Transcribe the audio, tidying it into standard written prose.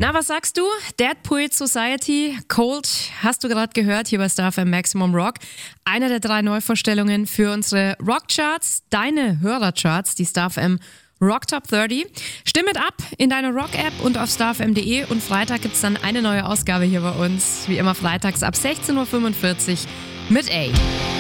Na, was sagst du? Dead Poet Society, Cold, hast du gerade gehört hier bei Star FM Maximum Rock. Eine der 3 Neuvorstellungen für unsere Rockcharts, deine Hörercharts, die Star FM Rock Top 30. Stimm mit ab in deine Rock-App und auf starfm.de und Freitag gibt es dann eine neue Ausgabe hier bei uns. Wie immer freitags ab 16.45 Uhr mit A.